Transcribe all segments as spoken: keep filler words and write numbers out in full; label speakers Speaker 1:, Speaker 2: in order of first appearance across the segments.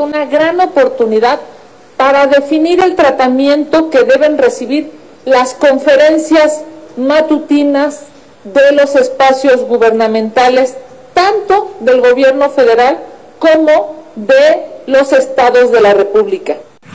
Speaker 1: esto una gran oportunidad para definir el tratamiento que deben recibir las conferencias matutinas de los espacios gubernamentales, tanto del gobierno federal como de los estados de la República.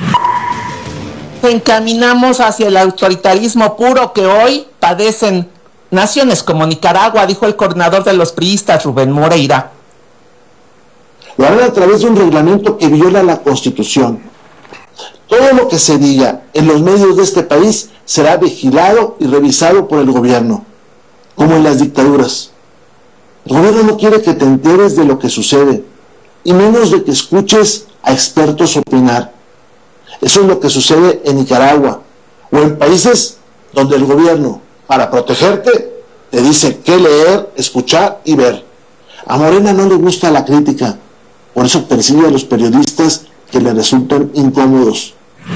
Speaker 2: Encaminamos hacia el autoritarismo puro que hoy padecen naciones como Nicaragua, dijo el coordinador de los priistas, Rubén Moreira.
Speaker 3: Lo harán a través de un reglamento que viola la Constitución. Todo lo que se diga en los medios de este país será vigilado y revisado por el gobierno, como en las dictaduras. El gobierno no quiere que te enteres de lo que sucede, y menos de que escuches a expertos opinar. Eso es lo que sucede en Nicaragua, o en países donde el gobierno, para protegerte, te dice qué leer, escuchar y ver. A Morena no le gusta la crítica, por eso persigue a los periodistas que le resultan incómodos.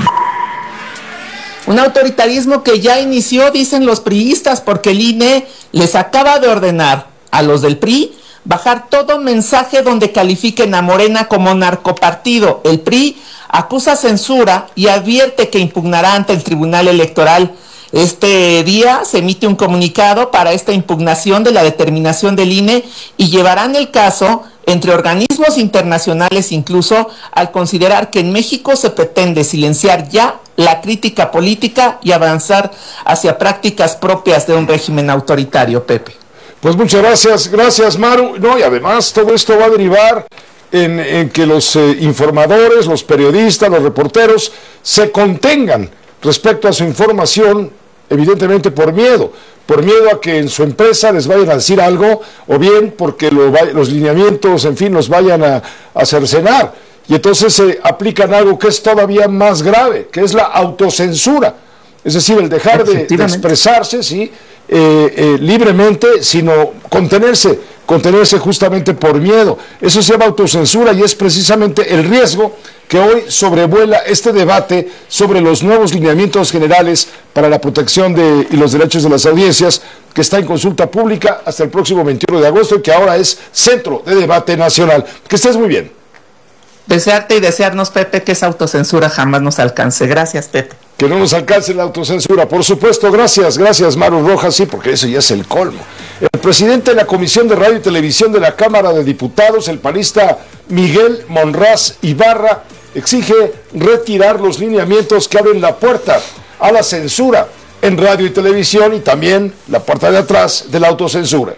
Speaker 2: Un autoritarismo que ya inició, dicen los priistas, porque el I N E les acaba de ordenar a los del P R I bajar todo mensaje donde califiquen a Morena como narcopartido. El P R I acusa censura y advierte que impugnará ante el Tribunal Electoral. Este día se emite un comunicado para esta impugnación de la determinación del I N E y llevarán el caso entre organismos internacionales, incluso al considerar que en México se pretende silenciar ya la crítica política y avanzar hacia prácticas propias de un régimen autoritario. Pepe.
Speaker 4: Pues muchas gracias, gracias Maru. No, y además todo esto va a derivar en, en que los eh, informadores, los periodistas, los reporteros se contengan respecto a su información, evidentemente por miedo, por miedo a que en su empresa les vayan a decir algo, o bien porque lo, los lineamientos, en fin, los vayan a, a cercenar. Y entonces se eh, aplican algo que es todavía más grave, que es la autocensura. Es decir, el dejar de, de expresarse, ¿sí? Eh, eh, libremente, sino contenerse, contenerse justamente por miedo. Eso se llama autocensura y es precisamente el riesgo que hoy sobrevuela este debate sobre los nuevos lineamientos generales para la protección de, y los derechos de las audiencias, que está en consulta pública hasta el próximo veintiuno de agosto y que ahora es centro de debate nacional. Que estés muy bien.
Speaker 2: Desearte y desearnos, Pepe, que esa autocensura jamás nos alcance. Gracias, Pepe.
Speaker 4: Que no nos alcance la autocensura, por supuesto. Gracias, gracias, Maru Rojas, sí, porque eso ya es el colmo. El presidente de la Comisión de Radio y Televisión de la Cámara de Diputados, el panista Miguel Monraz Ibarra, exige retirar los lineamientos que abren la puerta a la censura en radio y televisión y también la puerta de atrás de la autocensura.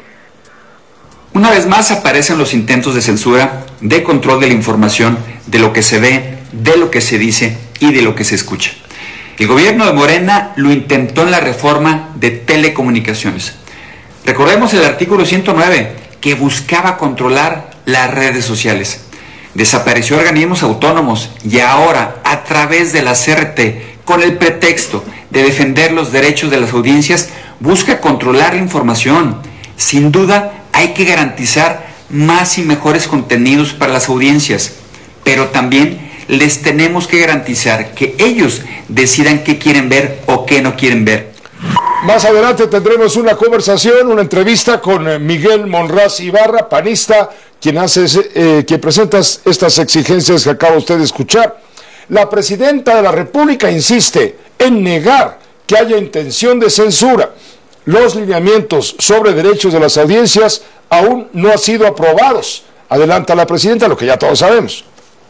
Speaker 5: Una vez más aparecen los intentos de censura, de control de la información, de lo que se ve, de lo que se dice y de lo que se escucha. El gobierno de Morena lo intentó en la reforma de telecomunicaciones. Recordemos el artículo ciento nueve, que buscaba controlar las redes sociales. Desapareció organismos autónomos y ahora, a través de la C R T, con el pretexto de defender los derechos de las audiencias, busca controlar la información. Sin duda, hay que garantizar más y mejores contenidos para las audiencias, pero también les tenemos que garantizar que ellos decidan qué quieren ver o qué no quieren ver.
Speaker 4: Más adelante tendremos una conversación, una entrevista con Miguel Monraz Ibarra, panista, quien hace, eh, quien presenta estas exigencias que acaba usted de escuchar. La presidenta de la República insiste en negar que haya intención de censura. Los lineamientos sobre derechos de las audiencias aún no han sido aprobados. Adelanta la presidenta, lo que ya todos sabemos.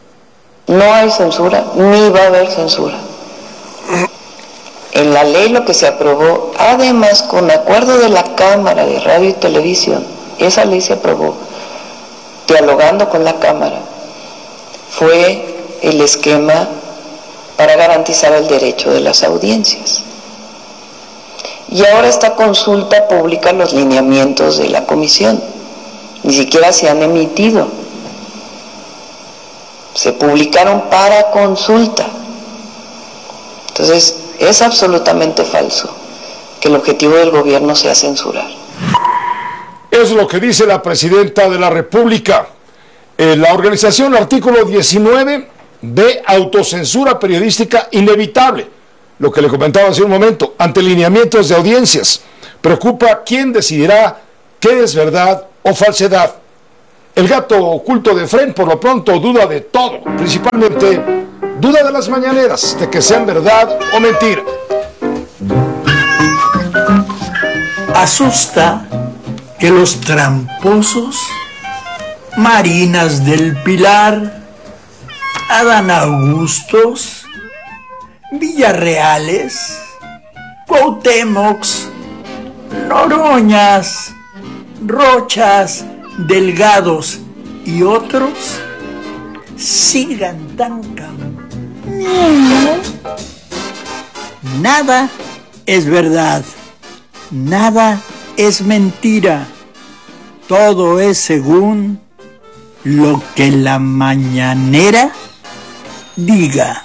Speaker 6: No hay censura, ni va a haber censura. En la ley lo que se aprobó, además con acuerdo de la Cámara de Radio y Televisión, esa ley se aprobó dialogando con la Cámara, fue el esquema para garantizar el derecho de las audiencias. Y ahora está consulta pública los lineamientos de la comisión, ni siquiera se han emitido, se publicaron para consulta. Entonces, es absolutamente falso que el objetivo del gobierno sea censurar.
Speaker 4: Es lo que dice la presidenta de la República. Eh, la organización Artículo diecinueve ve autocensura periodística inevitable. Lo que le comentaba hace un momento, ante lineamientos de audiencias. Preocupa quién decidirá qué es verdad o falsedad. El gato oculto de Efraín, por lo pronto, duda de todo, principalmente duda de las mañaneras, de que sean verdad o mentira.
Speaker 7: Asusta que los tramposos, Marinas del Pilar, Adán Augustos, Villarreales, Cuauhtémocs, Noroñas, Rochas, Delgados y otros sigan tan cambiando. Nada es verdad, nada es mentira, todo es según lo que la mañanera diga.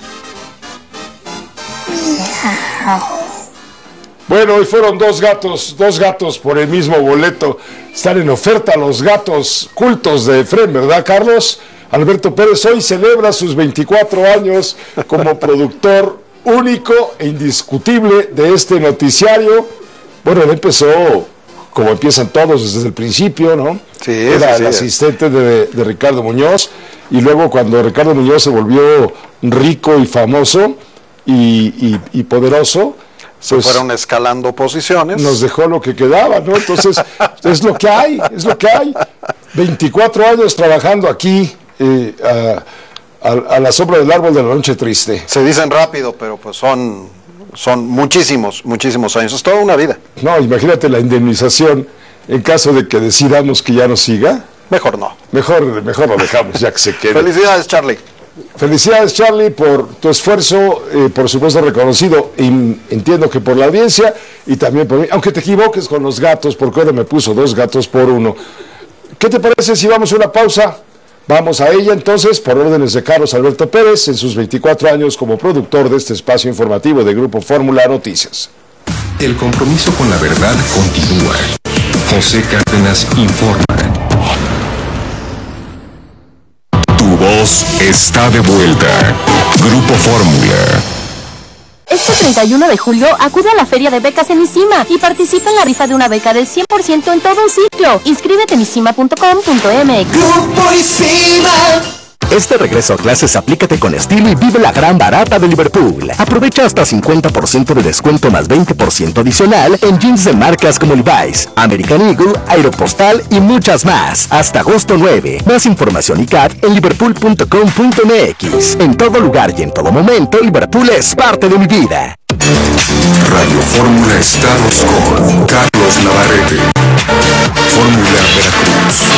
Speaker 4: Bueno, hoy fueron dos gatos, dos gatos por el mismo boleto. Están en oferta los gatos cultos de Efraín, ¿verdad, Carlos? Alberto Pérez hoy celebra sus veinticuatro años como productor único e indiscutible de este noticiario. Bueno, él empezó, como empiezan todos desde el principio, ¿no?
Speaker 8: Sí,
Speaker 4: Era
Speaker 8: sí,
Speaker 4: el
Speaker 8: sí.
Speaker 4: asistente de, de Ricardo Muñoz, y luego cuando Ricardo Muñoz se volvió rico y famoso y, y, y poderoso,
Speaker 8: Se
Speaker 4: pues
Speaker 8: fueron escalando posiciones.
Speaker 4: nos dejó lo que quedaba, ¿no? Entonces, es lo que hay, es lo que hay. veinticuatro años trabajando aquí, eh, a, a, a la sombra del árbol de la noche triste.
Speaker 8: Se dicen rápido, pero pues son, son muchísimos, muchísimos años. Es toda una vida.
Speaker 4: No, imagínate la indemnización en caso de que decidamos que ya no siga.
Speaker 8: Mejor no.
Speaker 4: Mejor, mejor lo dejamos, ya que se quede.
Speaker 8: Felicidades, Charlie.
Speaker 4: Felicidades, Charlie, por tu esfuerzo, eh, por supuesto reconocido, en- entiendo que por la audiencia y también por mí, aunque te equivoques con los gatos, porque ahora me puso dos gatos por uno. ¿Qué te parece si vamos a una pausa? Vamos a ella entonces, por órdenes de Carlos Alberto Pérez, en sus veinticuatro años como productor de este espacio informativo de Grupo Fórmula Noticias.
Speaker 9: El compromiso con la verdad continúa. José Cárdenas informa. Tu voz está de vuelta. Grupo Fórmula.
Speaker 10: Este treinta y uno de julio acude a la Feria de Becas en ISIMA y participa en la rifa de una beca del cien por ciento en todo un ciclo. Inscríbete en isima punto com punto m x.
Speaker 11: Grupo ISIMA.
Speaker 12: Este regreso a clases aplícate con estilo y vive la gran barata de Liverpool. Aprovecha hasta cincuenta por ciento de descuento más veinte por ciento adicional en jeans de marcas como Levi's, American Eagle, Aeropostal y muchas más. Hasta agosto nueve. Más información y C A T en liverpool punto com punto m x. En todo lugar y en todo momento, Liverpool es parte de mi vida.
Speaker 9: Radio Fórmula Estados con Carlos Navarrete. Fórmula Veracruz.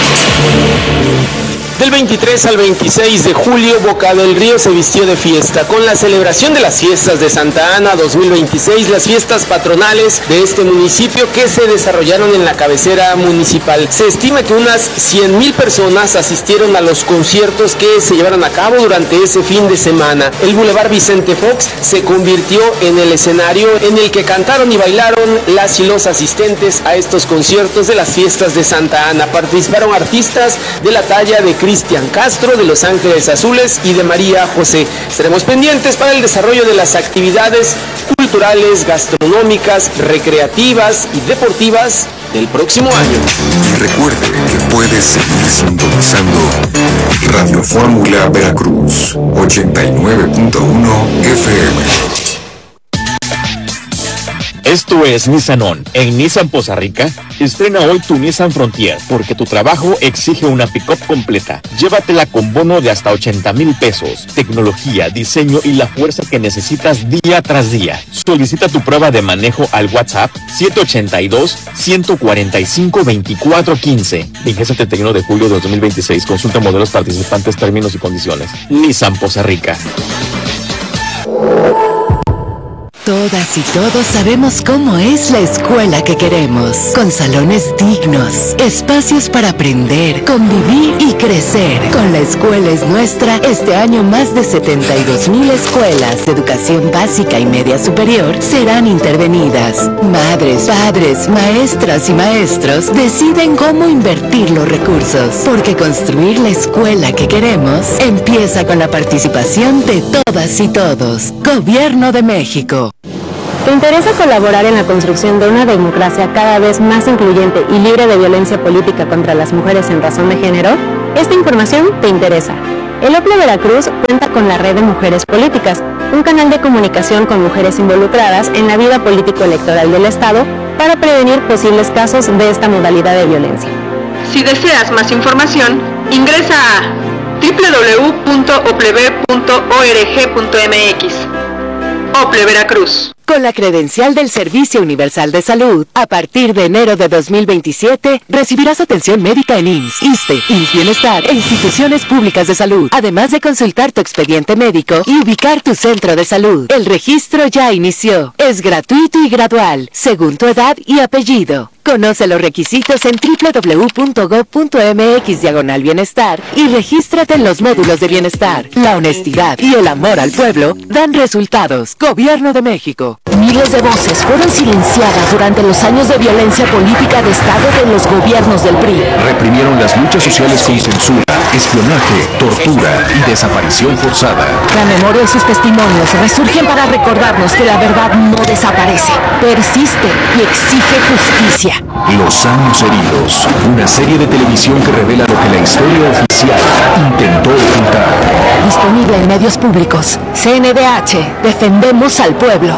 Speaker 13: Del veintitrés al veintiséis de julio, Boca del Río se vistió de fiesta con la celebración de las fiestas de Santa Ana dos mil veintiséis, las fiestas patronales de este municipio que se desarrollaron en la cabecera municipal. Se estima que unas cien mil personas asistieron a los conciertos que se llevaron a cabo durante ese fin de semana. El Boulevard Vicente Fox se convirtió en el escenario en el que cantaron y bailaron las y los asistentes a estos conciertos de las fiestas de Santa Ana. Participaron artistas de la talla de Cristian Castro, de Los Ángeles Azules y de María José. Estaremos pendientes para el desarrollo de las actividades culturales, gastronómicas, recreativas y deportivas del próximo año.
Speaker 9: Y recuerde que puede seguir sintonizando Radio Fórmula Veracruz ochenta y nueve punto uno F M.
Speaker 14: Esto es Nissan On. En Nissan Poza Rica, estrena hoy tu Nissan Frontier, porque tu trabajo exige una pick-up completa. Llévatela con bono de hasta ochenta mil pesos. Tecnología, diseño y la fuerza que necesitas día tras día. Solicita tu prueba de manejo al WhatsApp siete ocho dos, uno cuatro cinco, dos cuatro uno cinco. Vigencia treinta y uno de julio de dos mil veintiséis. Consulta modelos participantes, términos y condiciones. Nissan Poza Rica.
Speaker 15: Todas y todos sabemos cómo es la escuela que queremos, con salones dignos, espacios para aprender, convivir y crecer. Con La Escuela es Nuestra, este año más de setenta y dos mil escuelas de educación básica y media superior serán intervenidas. Madres, padres, maestras y maestros deciden cómo invertir los recursos, porque construir la escuela que queremos empieza con la participación de todas y todos. Gobierno de México.
Speaker 16: ¿Te interesa colaborar en la construcción de una democracia cada vez más incluyente y libre de violencia política contra las mujeres en razón de género? Esta información te interesa. El O P L E Veracruz cuenta con la Red de Mujeres Políticas, un canal de comunicación con mujeres involucradas en la vida político-electoral del Estado para prevenir posibles casos de esta modalidad de violencia.
Speaker 17: Si deseas más información, ingresa a doble u doble u doble u punto o p l e v punto org punto m x. O P L E Veracruz.
Speaker 15: Con la credencial del Servicio Universal de Salud, a partir de enero de dos mil veintisiete, recibirás atención médica en I M S S, ISSSTE, I M S S Bienestar e instituciones públicas de salud, además de consultar tu expediente médico y ubicar tu centro de salud. El registro ya inició. Es gratuito y gradual, según tu edad y apellido. Conoce los requisitos en doble u doble u doble u punto gob punto m x diagonal bienestar y regístrate en los módulos de bienestar. La honestidad y el amor al pueblo dan resultados. Gobierno de México.
Speaker 10: Miles de voces fueron silenciadas durante los años de violencia política de Estado de los gobiernos del P R I.
Speaker 12: Reprimieron las luchas sociales con censura, espionaje, tortura y desaparición forzada.
Speaker 10: La memoria y sus testimonios resurgen para recordarnos que la verdad no desaparece, persiste y exige justicia.
Speaker 12: Los años heridos, una serie de televisión que revela lo que la historia oficial intentó ocultar.
Speaker 10: Disponible en medios públicos. C N D H, defendemos al pueblo.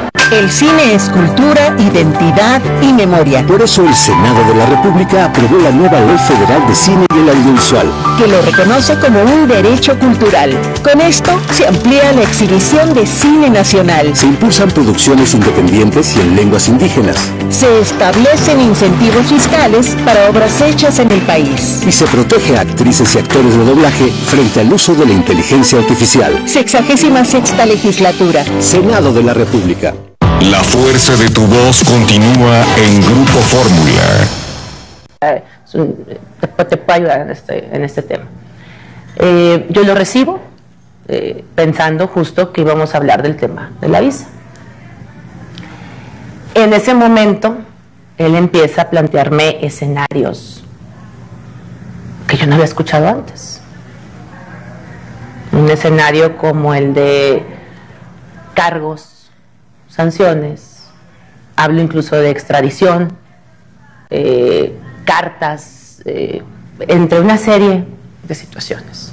Speaker 18: El cine es cultura, identidad y memoria.
Speaker 12: Por eso el Senado de la República aprobó la nueva Ley Federal de Cine y el Audiovisual,
Speaker 18: que lo reconoce como un derecho cultural. Con esto se amplía la exhibición de cine nacional.
Speaker 12: Se impulsan producciones independientes y en lenguas indígenas.
Speaker 18: Se establecen incentivos fiscales para obras hechas en el país.
Speaker 12: Y se protege a actrices y actores de doblaje frente al uso de la inteligencia artificial.
Speaker 18: Sexagésima sexta legislatura.
Speaker 12: Senado de la República.
Speaker 9: La fuerza de tu voz continúa en Grupo Fórmula.
Speaker 19: Eh, te, te puedo ayudar en este, en este tema. Eh, yo lo recibo eh, pensando justo que íbamos a hablar del tema de la visa. En ese momento, él empieza a plantearme escenarios que yo no había escuchado antes. Un escenario como el de cargos, sanciones, hablo incluso de extradición, eh, cartas, eh, entre una serie de situaciones.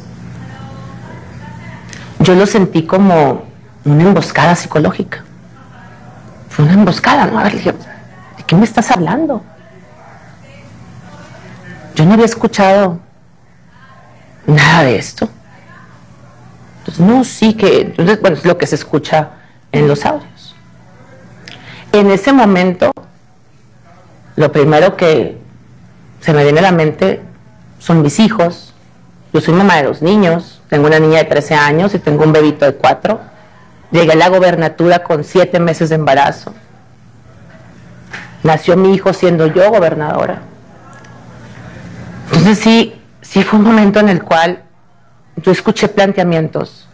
Speaker 19: Yo lo sentí como una emboscada psicológica. Fue una emboscada, ¿no? A ver, dije, ¿de qué me estás hablando? Yo no había escuchado nada de esto. Entonces, no, sí que... Entonces, bueno, es lo que se escucha en los audios. En ese momento, lo primero que se me viene a la mente son mis hijos. Yo soy mamá de dos niños, tengo una niña de trece años y tengo un bebito de cuatro. Llegué a la gobernatura con siete meses de embarazo. Nació mi hijo siendo yo gobernadora. Entonces sí, sí fue un momento en el cual yo escuché planteamientos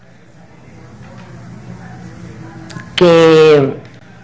Speaker 19: que,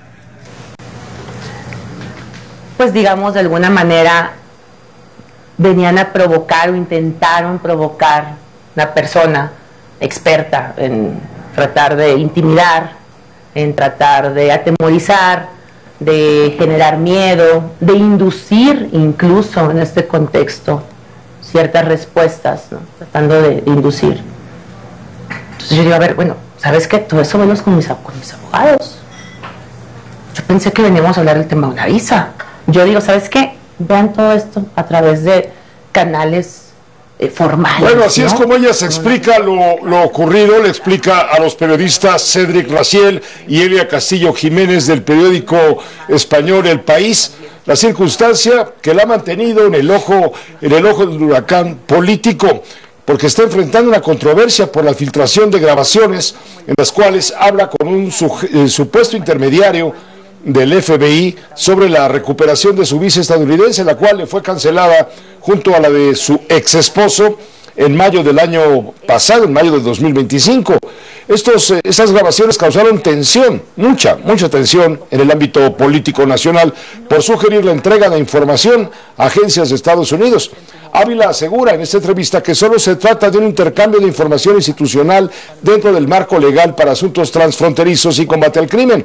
Speaker 19: pues digamos, de alguna manera venían a provocar o intentaron provocar una persona experta en tratar de intimidar, en tratar de atemorizar, de generar miedo, de inducir incluso en este contexto ciertas respuestas, ¿no? Tratando de, de inducir. Entonces yo digo, a ver, bueno, ¿sabes qué? Todo eso vemos con mis, con mis abogados. Yo pensé que veníamos a hablar del tema de una visa. Yo digo, ¿sabes qué? Vean todo esto a través de canales eh, formales.
Speaker 4: Bueno, así
Speaker 19: ¿no?
Speaker 4: es como ella se explica lo, lo ocurrido, le explica a los periodistas Cédric Raciel y Elia Castillo Jiménez del periódico español El País, la circunstancia que la ha mantenido en el ojo, en el ojo del huracán político, porque está enfrentando una controversia por la filtración de grabaciones en las cuales habla con un suje, eh, supuesto intermediario del F B I sobre la recuperación de su visa estadounidense, la cual le fue cancelada junto a la de su ex esposo en mayo del año pasado, en mayo del dos mil veinticinco. Estos, eh, esas grabaciones causaron tensión, mucha, mucha tensión en el ámbito político nacional por sugerir la entrega de información a agencias de Estados Unidos. Ávila asegura en esta entrevista que solo se trata de un intercambio de información institucional dentro del marco legal para asuntos transfronterizos y combate al crimen.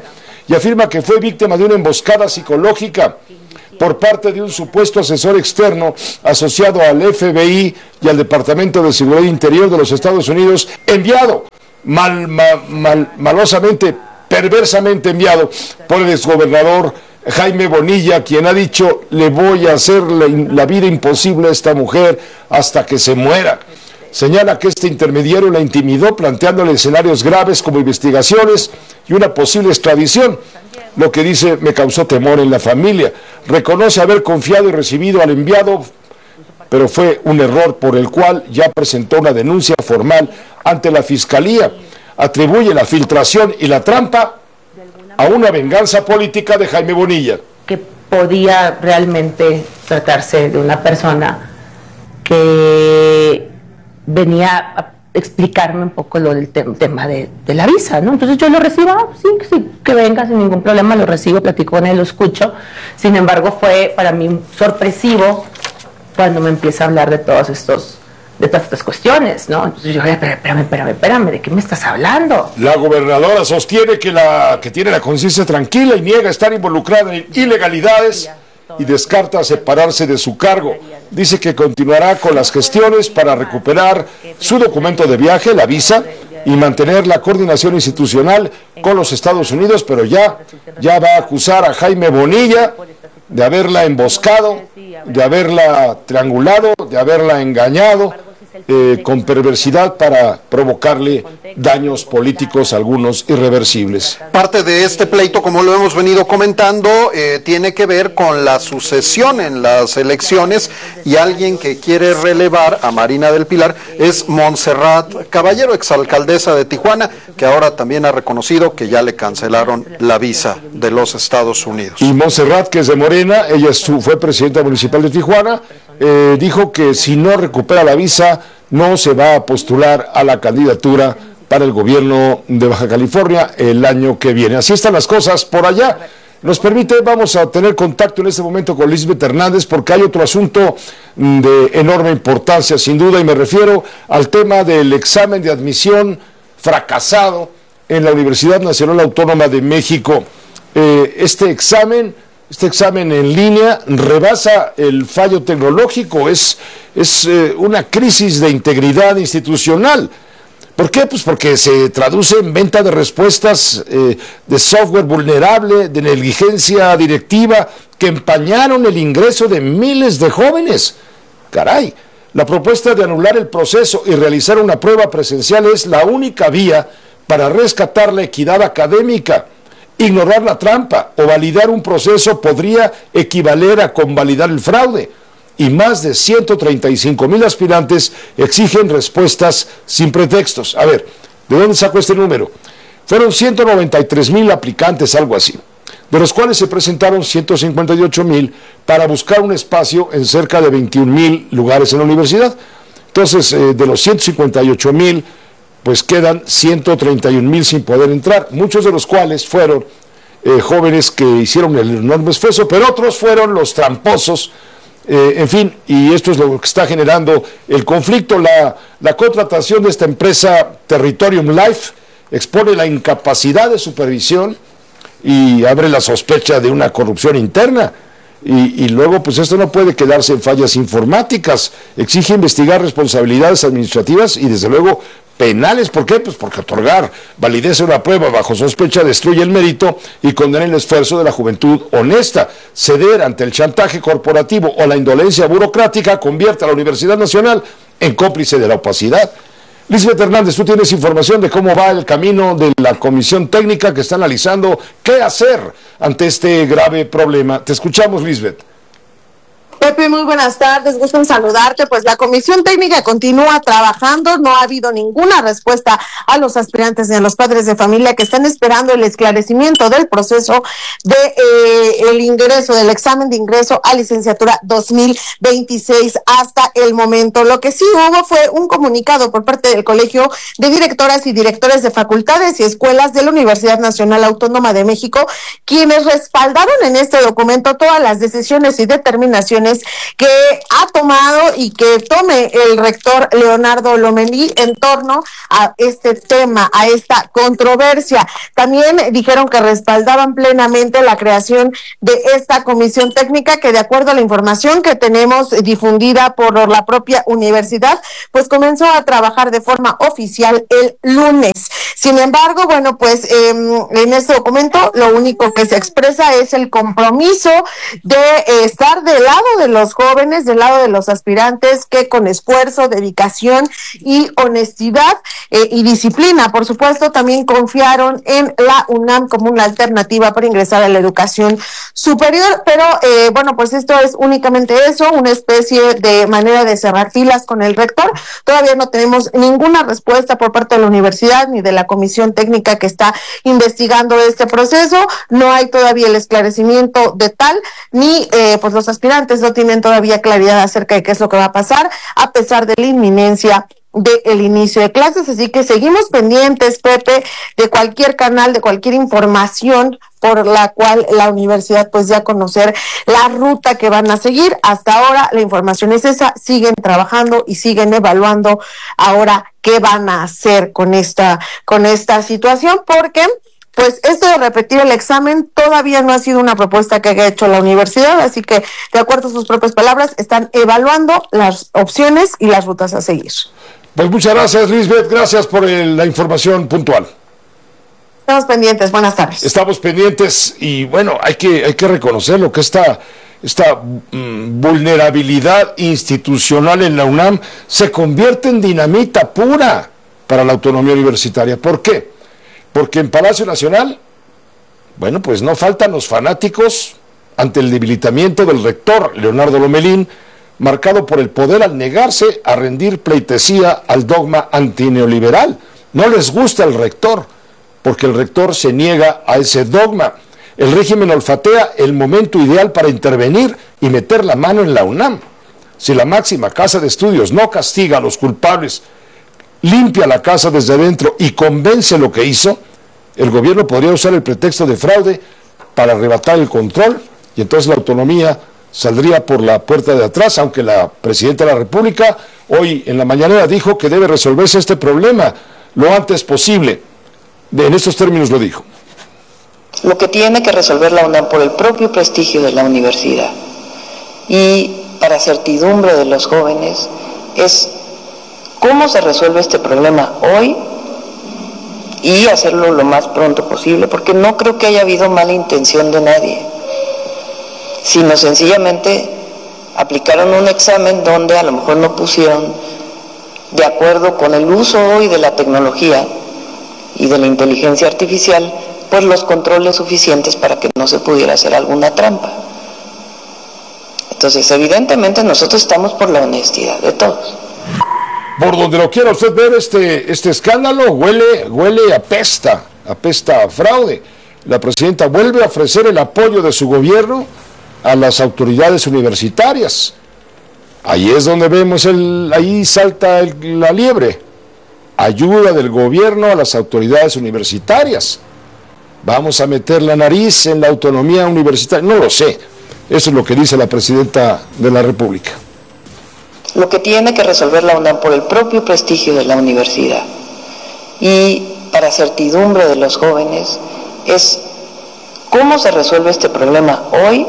Speaker 4: y afirma que fue víctima de una emboscada psicológica por parte de un supuesto asesor externo asociado al F B I y al Departamento de Seguridad Interior de los Estados Unidos, enviado, mal, mal, mal, malosamente, perversamente enviado por el exgobernador Jaime Bonilla, quien ha dicho: le voy a hacer la, la vida imposible a esta mujer hasta que se muera. Señala que este intermediario la intimidó planteándole escenarios graves como investigaciones y una posible extradición, lo que dice me causó temor en la familia. Reconoce haber confiado y recibido al enviado, pero fue un error por el cual ya presentó una denuncia formal ante la Fiscalía. Atribuye la filtración y la trampa a una venganza política de Jaime Bonilla.
Speaker 19: Que podía realmente tratarse de una persona que venía a explicarme un poco lo del te tema de, de la visa, ¿no? Entonces yo lo recibo, ah, sí, sí, que venga sin ningún problema, lo recibo, platico con él, lo escucho. Sin embargo, fue para mí sorpresivo cuando me empieza a hablar de todos estos, de todas estas cuestiones, ¿no? Entonces yo, espérame, espérame, espérame, espérame, ¿de qué me estás hablando?
Speaker 4: La gobernadora sostiene que, la, que tiene la conciencia tranquila y niega estar involucrada en ilegalidades y descarta separarse de su cargo. Dice que continuará con las gestiones para recuperar su documento de viaje, la visa, y mantener la coordinación institucional con los Estados Unidos, pero ya, ya va a acusar a Jaime Bonilla de haberla emboscado, de haberla triangulado, de haberla engañado eh, con perversidad para provocarle daños políticos, algunos irreversibles.
Speaker 8: Parte de este pleito, como lo hemos venido comentando, eh, tiene que ver con la sucesión en las elecciones, y alguien que quiere relevar a Marina del Pilar es Montserrat Caballero, exalcaldesa de Tijuana, que ahora también ha reconocido que ya le cancelaron la visa de los Estados Unidos.
Speaker 4: Y Montserrat, que es de Morena, ella fue presidenta municipal de Tijuana, eh, dijo que si no recupera la visa no se va a postular a la candidatura para el gobierno de Baja California el año que viene. Así están las cosas por allá. Nos permite, vamos a tener contacto en este momento con Lisbeth Hernández, porque hay otro asunto de enorme importancia, sin duda, y me refiero al tema del examen de admisión fracasado en la Universidad Nacional Autónoma de México. Eh, este examen, este examen en línea rebasa el fallo tecnológico, es, es eh, una crisis de integridad institucional. ¿Por qué? Pues porque se traduce en venta de respuestas eh, de software vulnerable, de negligencia directiva, que empañaron el ingreso de miles de jóvenes. Caray, la propuesta de anular el proceso y realizar una prueba presencial es la única vía para rescatar la equidad académica. Ignorar la trampa o validar un proceso podría equivaler a convalidar el fraude. Y más de ciento treinta y cinco mil aspirantes exigen respuestas sin pretextos. A ver, ¿de dónde sacó este número? Fueron ciento noventa y tres mil aplicantes, algo así, de los cuales se presentaron ciento cincuenta y ocho mil para buscar un espacio en cerca de veintiún mil lugares en la universidad. Entonces, eh, de los ciento cincuenta y ocho mil, pues quedan ciento treinta y un mil sin poder entrar, muchos de los cuales fueron eh, jóvenes que hicieron el enorme esfuerzo, pero otros fueron los tramposos. Eh, en fin, y esto es lo que está generando el conflicto. La, la contratación de esta empresa Territorium Life expone la incapacidad de supervisión y abre la sospecha de una corrupción interna. Y, y luego, pues esto no puede quedarse en fallas informáticas. Exige investigar responsabilidades administrativas y, desde luego, penales. ¿Por qué? Pues porque otorgar validez a una prueba bajo sospecha destruye el mérito y condena el esfuerzo de la juventud honesta. Ceder ante el chantaje corporativo o la indolencia burocrática convierte a la Universidad Nacional en cómplice de la opacidad. Lisbeth Hernández, tú tienes información de cómo va el camino de la comisión técnica que está analizando qué hacer ante este grave problema. Te escuchamos, Lisbeth.
Speaker 20: Pepe, muy buenas tardes, gusto en saludarte. Pues la comisión técnica continúa trabajando, no ha habido ninguna respuesta a los aspirantes ni a los padres de familia que están esperando el esclarecimiento del proceso de eh, el ingreso, del examen de ingreso a licenciatura dos mil veintiséis hasta el momento. Lo que sí hubo fue un comunicado por parte del Colegio de Directoras y Directores de Facultades y Escuelas de la Universidad Nacional Autónoma de México, quienes respaldaron en este documento todas las decisiones y determinaciones que ha tomado y que tome el rector Leonardo Lomelí en torno a este tema, a esta controversia. También dijeron que respaldaban plenamente la creación de esta comisión técnica que, de acuerdo a la información que tenemos difundida por la propia universidad, pues comenzó a trabajar de forma oficial el lunes. Sin embargo, bueno, pues eh, en este documento lo único que se expresa es el compromiso de eh, estar del lado de los jóvenes, del lado de los aspirantes que con esfuerzo, dedicación y honestidad eh, y disciplina, por supuesto, también confiaron en la UNAM como una alternativa para ingresar a la educación superior. Pero eh, bueno, pues esto es únicamente eso, una especie de manera de cerrar filas con el rector. Todavía no tenemos ninguna respuesta por parte de la universidad ni de la comisión técnica que está investigando este proceso. No hay todavía el esclarecimiento de tal, ni eh, pues los aspirantes no tienen todavía claridad acerca de qué es lo que va a pasar, a pesar de la inminencia del inicio de clases. Así que seguimos pendientes, Pepe, de cualquier canal, de cualquier información por la cual la universidad pues ya conocer la ruta que van a seguir. Hasta ahora la información es esa, siguen trabajando y siguen evaluando ahora qué van a hacer con esta, con esta situación, porque pues esto de repetir el examen todavía no ha sido una propuesta que haya hecho la universidad, así que, de acuerdo a sus propias palabras, están evaluando las opciones y las rutas a seguir.
Speaker 4: Pues muchas gracias, Lisbeth, gracias por el, la información puntual.
Speaker 20: Estamos pendientes, buenas tardes.
Speaker 4: Estamos pendientes y bueno, hay que, hay que reconocer lo que esta, esta mm, vulnerabilidad institucional en la UNAM se convierte en dinamita pura para la autonomía universitaria. ¿Por qué? Porque en Palacio Nacional, bueno, pues no faltan los fanáticos ante el debilitamiento del rector Leonardo Lomelí, marcado por el poder al negarse a rendir pleitesía al dogma antineoliberal. No les gusta el rector, porque el rector se niega a ese dogma. El régimen olfatea el momento ideal para intervenir y meter la mano en la UNAM. Si la máxima casa de estudios no castiga a los culpables, limpia la casa desde dentro y convence lo que hizo, el gobierno podría usar el pretexto de fraude para arrebatar el control y entonces la autonomía saldría por la puerta de atrás, aunque la presidenta de la República hoy en la mañanera dijo que debe resolverse este problema lo antes posible. En estos términos lo dijo.
Speaker 6: Lo que tiene que resolver la UNAM por el propio prestigio de la universidad y para certidumbre de los jóvenes es cómo se resuelve este problema hoy y hacerlo lo más pronto posible, porque no creo que haya habido mala intención de nadie, sino sencillamente aplicaron un examen donde a lo mejor no pusieron de acuerdo con el uso hoy de la tecnología y de la inteligencia artificial, pues los controles suficientes para que no se pudiera hacer alguna trampa. Entonces, evidentemente nosotros estamos por la honestidad de todos.
Speaker 4: Por donde lo quiera usted ver, este, este escándalo huele, huele apesta, apesta a fraude. La presidenta vuelve a ofrecer el apoyo de su gobierno a las autoridades universitarias. Ahí es donde vemos, el, ahí salta el, la liebre. Ayuda del gobierno a las autoridades universitarias. Vamos a meter la nariz en la autonomía universitaria. No lo sé. Eso es lo que dice la presidenta de la República.
Speaker 6: Lo que tiene que resolver la UNAM por el propio prestigio de la universidad y para certidumbre de los jóvenes es cómo se resuelve este problema hoy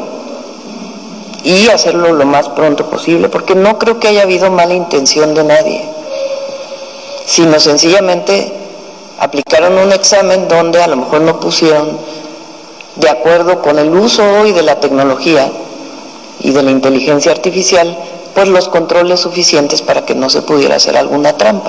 Speaker 6: y hacerlo lo más pronto posible, porque no creo que haya habido mala intención de nadie, sino sencillamente aplicaron un examen donde a lo mejor no pusieron de acuerdo con el uso hoy de la tecnología y de la inteligencia artificial, pues los controles suficientes para que no se pudiera hacer alguna trampa.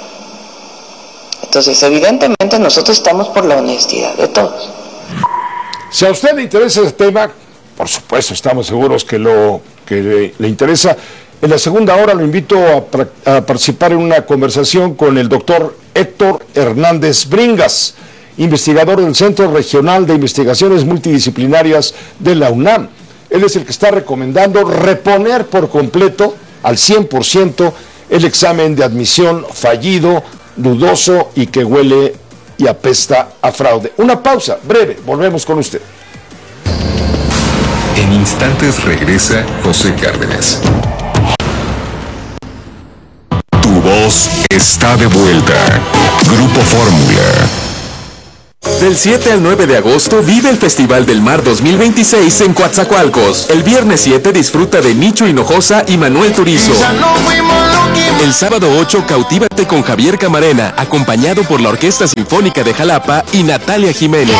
Speaker 6: Entonces, evidentemente nosotros estamos por la honestidad de todos.
Speaker 4: Si a usted le interesa ese tema, por supuesto, estamos seguros que, lo, que le, le interesa. En la segunda hora lo invito a, a participar en una conversación con el doctor Héctor Hernández Bringas, investigador del Centro Regional de Investigaciones Multidisciplinarias de la UNAM. Él es el que está recomendando reponer por completo, al cien por ciento, el examen de admisión fallido, dudoso y que huele y apesta a fraude. Una pausa breve, volvemos con usted.
Speaker 9: En instantes regresa José Cárdenas. Tu voz está de vuelta. Grupo Fórmula.
Speaker 12: Del siete al nueve de agosto vive el Festival del Mar dos mil veintiséis en Coatzacoalcos. El viernes siete disfruta de Nicho Hinojosa y Manuel Turizo. El sábado ocho cautívate con Javier Camarena, acompañado por la Orquesta Sinfónica de Jalapa y Natalia Jiménez.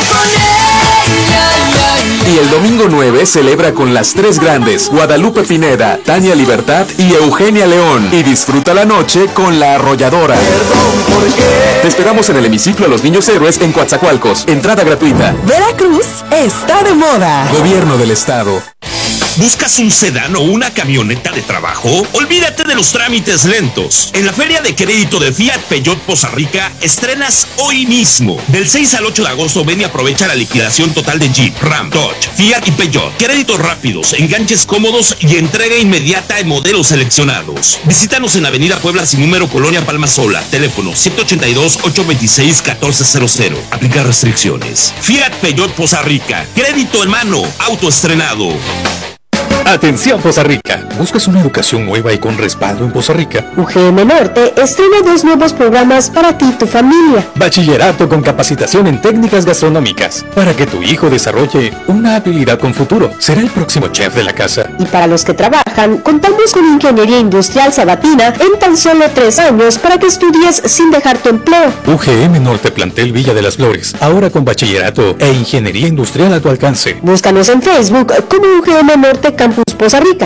Speaker 12: Y el domingo nueve celebra con las tres grandes, Guadalupe Pineda, Tania Libertad y Eugenia León. Y disfruta la noche con La Arrolladora. Te esperamos en el hemiciclo a los Niños Héroes en Coatzacoalcos. Entrada gratuita.
Speaker 15: Veracruz está de moda.
Speaker 12: Gobierno del Estado.
Speaker 21: ¿Buscas un sedán o una camioneta de trabajo? Olvídate de los trámites lentos. En la Feria de Crédito de Fiat Peugeot Poza Rica estrenas hoy mismo. Del seis al ocho de agosto ven y aprovecha la liquidación total de Jeep, Ram, Dodge, Fiat y Peugeot. Créditos rápidos, enganches cómodos y entrega inmediata en modelos seleccionados. Visítanos en Avenida Puebla sin número, Colonia Palma Sola. Teléfono siete ocho dos, ocho dos seis, uno cuatro cero cero. Aplica restricciones. Fiat Peugeot Poza Rica. Crédito en mano. Auto estrenado.
Speaker 22: Atención Poza Rica, ¿buscas una educación nueva y con respaldo en Poza Rica?
Speaker 18: U G M Norte estrena dos nuevos programas para ti y tu familia.
Speaker 22: Bachillerato con capacitación en técnicas gastronómicas, para que tu hijo desarrolle una habilidad con futuro. Será el próximo chef de la casa.
Speaker 18: Y para los que trabajan, contamos con Ingeniería Industrial Sabatina en tan solo tres años para que estudies sin dejar tu empleo.
Speaker 22: U G M Norte Plantel Villa de las Flores, ahora con bachillerato e ingeniería industrial a tu alcance.
Speaker 18: Búscanos en Facebook como U G M Norte Campus Poza Rica.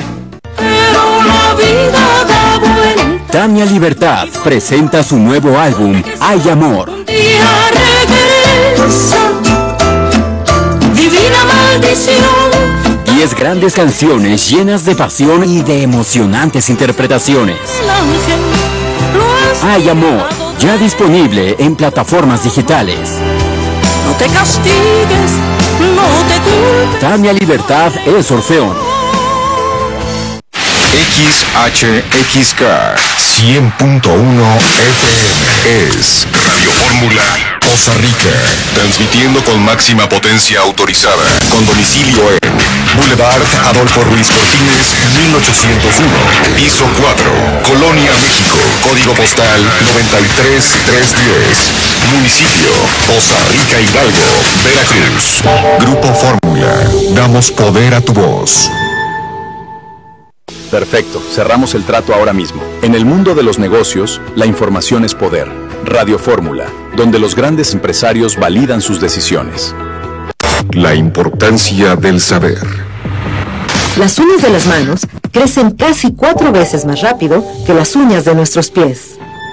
Speaker 12: Tania Libertad presenta su nuevo álbum, Hay Amor.
Speaker 11: Divina maldición.
Speaker 12: Diez grandes canciones llenas de pasión y de emocionantes interpretaciones. Hay Amor, ya disponible en plataformas digitales.
Speaker 11: No te castigues, no te culpes.
Speaker 12: Tania Libertad es Orfeón.
Speaker 9: X H X K cien punto uno F M es Radio Fórmula Poza Rica, transmitiendo con máxima potencia autorizada, con domicilio en Boulevard Adolfo Ruiz Cortines, mil ochocientos uno, piso cuatro, Colonia, México, código postal noventa y tres mil trescientos diez, municipio Poza Rica, Hidalgo, Veracruz. Grupo Fórmula, damos poder a tu voz.
Speaker 23: Perfecto, cerramos el trato ahora mismo. En el mundo de los negocios, la información es poder. Radio Fórmula, donde los grandes empresarios validan sus decisiones.
Speaker 9: La importancia del saber.
Speaker 24: Las uñas de las manos crecen casi cuatro veces más rápido que las uñas de nuestros pies.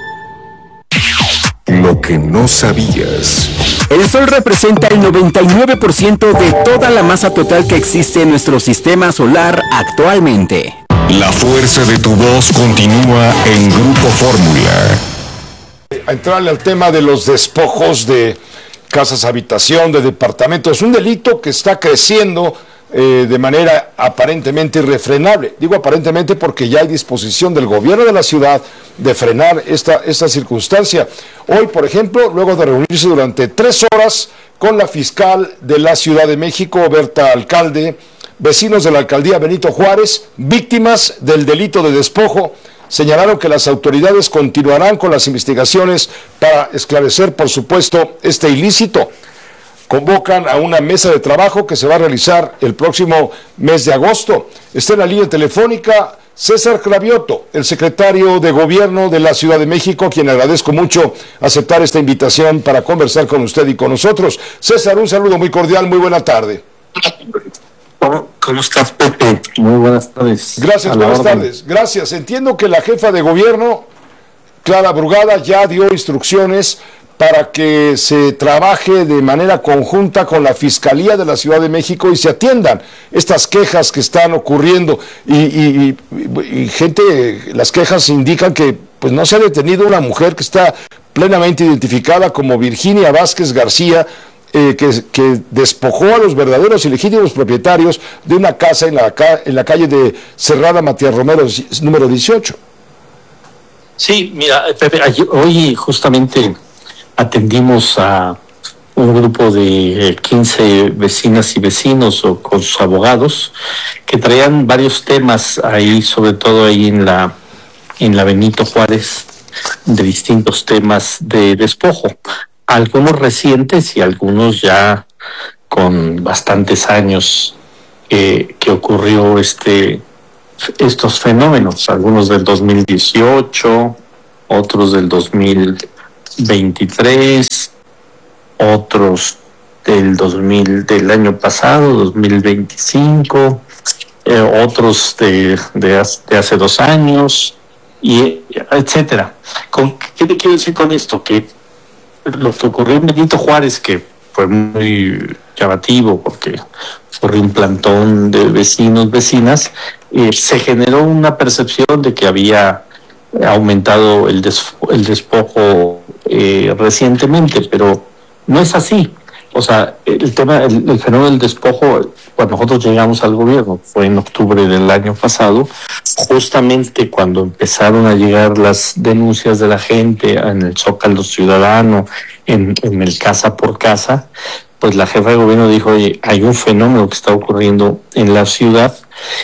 Speaker 9: Lo que no sabías.
Speaker 12: El Sol representa el noventa y nueve por ciento de toda la masa total que existe en nuestro sistema solar actualmente.
Speaker 9: La fuerza de tu voz continúa en Grupo Fórmula.
Speaker 4: A entrarle al tema de los despojos de casas habitación, de departamentos, un delito que está creciendo eh, de manera aparentemente irrefrenable. Digo aparentemente porque ya hay disposición del gobierno de la ciudad de frenar esta, esta circunstancia. Hoy, por ejemplo, luego de reunirse durante tres horas con la fiscal de la Ciudad de México, Berta Alcalde, vecinos de la alcaldía Benito Juárez, víctimas del delito de despojo, señalaron que las autoridades continuarán con las investigaciones para esclarecer, por supuesto, este ilícito. Convocan a una mesa de trabajo que se va a realizar el próximo mes de agosto. Está en la línea telefónica César Cravioto, el secretario de Gobierno de la Ciudad de México, quien agradezco mucho aceptar esta invitación para conversar con usted y con nosotros. César, un saludo muy cordial, muy buena tarde.
Speaker 25: ¿Cómo, ¿Cómo estás, Pepe? Muy buenas tardes.
Speaker 4: Gracias, buenas orden. tardes. Gracias. Entiendo que la jefa de gobierno, Clara Brugada, ya dio instrucciones para que se trabaje de manera conjunta con la Fiscalía de la Ciudad de México y se atiendan estas quejas que están ocurriendo. Y, y, y, y gente, las quejas indican que pues no se ha detenido una mujer que está plenamente identificada como Virginia Vázquez García, Eh, que, que despojó a los verdaderos y legítimos propietarios de una casa en la, en la calle de Cerrada Matías Romero, número dieciocho.
Speaker 25: Sí, mira, Pepe, hoy justamente atendimos a un grupo de eh, quince vecinas y vecinos o con sus abogados que traían varios temas ahí, sobre todo ahí en la en la Benito Juárez, de distintos temas de despojo, algunos recientes y algunos ya con bastantes años eh, que ocurrió este estos fenómenos, algunos del dos mil dieciocho, otros del dos mil veintitrés, otros del dos mil del año pasado, dos mil veinticinco, eh, otros de, de, hace, de hace dos años, y etcétera. ¿Con, ¿Qué te quiero decir con esto? Que lo que ocurrió en Benito Juárez, que fue muy llamativo porque ocurrió un plantón de vecinos, vecinas, eh, se generó una percepción de que había aumentado el, des, el despojo eh, recientemente, pero no es así. O sea, el tema, el, el fenómeno del despojo, cuando nosotros llegamos al gobierno, fue en octubre del año pasado, justamente cuando empezaron a llegar las denuncias de la gente en el Zócalo Ciudadano, en, en el casa por casa, pues la jefa de gobierno dijo, oye, hay un fenómeno que está ocurriendo en la ciudad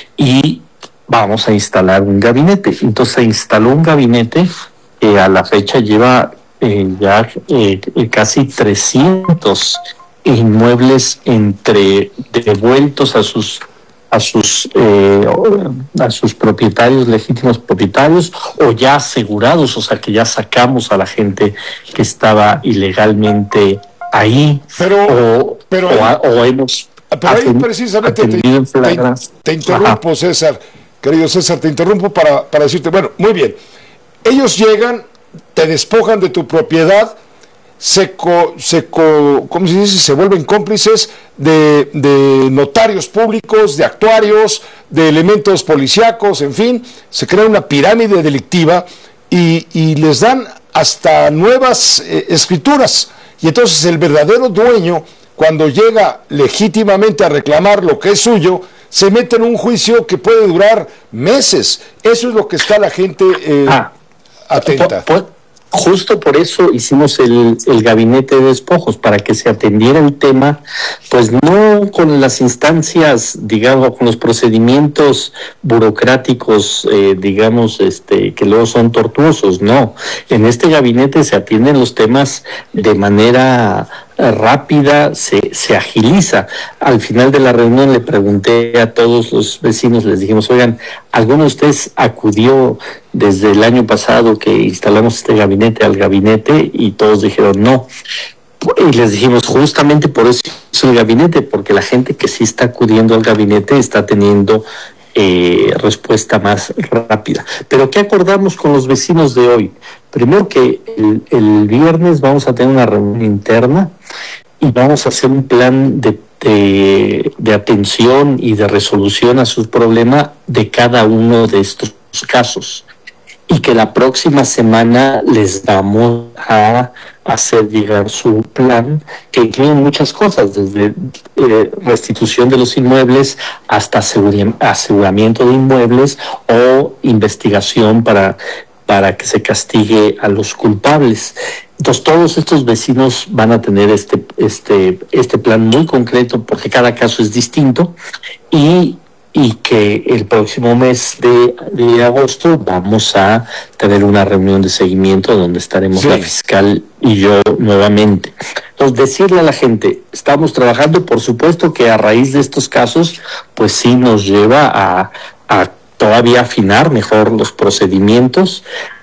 Speaker 25: y vamos a instalar un gabinete. Entonces se instaló un gabinete que a la fecha lleva eh, ya eh, casi trescientos inmuebles entre devueltos a sus a sus eh, a sus propietarios, legítimos propietarios, o ya asegurados, o sea que ya sacamos a la gente que estaba ilegalmente ahí,
Speaker 4: pero
Speaker 25: o,
Speaker 4: pero
Speaker 25: o, a, o hemos
Speaker 4: pero ahí precisamente te, te, te interrumpo, Ajá. César, querido César, te interrumpo para, para decirte, bueno, muy bien, ellos llegan, te despojan de tu propiedad, se, co, se co, ¿cómo se dice? Se vuelven cómplices de, de notarios públicos, de actuarios, de elementos policíacos, en fin, se crea una pirámide delictiva y, y les dan hasta nuevas eh, escrituras. Y entonces el verdadero dueño, cuando llega legítimamente a reclamar lo que es suyo, se mete en un juicio que puede durar meses. Eso es lo que está la gente eh, ah, atenta.
Speaker 25: Por, por, justo por eso hicimos el, el gabinete de despojos, para que se atendiera el tema, pues no con las instancias, digamos, con los procedimientos burocráticos, eh, digamos, este, que luego son tortuosos, no. En este gabinete se atienden los temas de manera rápida, se, se agiliza. Al final de la reunión le pregunté a todos los vecinos, les dijimos, oigan, ¿alguno de ustedes acudió desde el año pasado que instalamos este gabinete al gabinete? Y todos dijeron no. Y les dijimos, justamente por eso es el gabinete, porque la gente que sí está acudiendo al gabinete está teniendo eh, respuesta más rápida. Pero ¿qué acordamos con los vecinos de hoy? Primero que el, el viernes vamos a tener una reunión interna y vamos a hacer un plan de, de, de atención y de resolución a su problema de cada uno de estos casos. Y que la próxima semana les vamos a hacer llegar su plan, que incluye muchas cosas, desde eh, restitución de los inmuebles hasta aseguramiento de inmuebles o investigación para, para que se castigue a los culpables. Entonces todos estos vecinos van a tener este, este, este plan muy concreto, porque cada caso es distinto, y y que el próximo mes de, de agosto vamos a tener una reunión de seguimiento donde estaremos sí. la fiscal y yo nuevamente. Entonces, decirle a la gente, estamos trabajando, por supuesto que a raíz de estos casos, pues sí nos lleva a, a todavía afinar mejor los procedimientos,